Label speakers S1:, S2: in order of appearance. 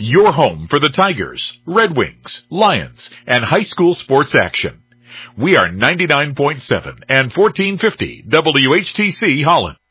S1: your home for the Tigers, Red Wings, Lions, and high school sports action. We are 99.7 and 1450 WHTC Holland.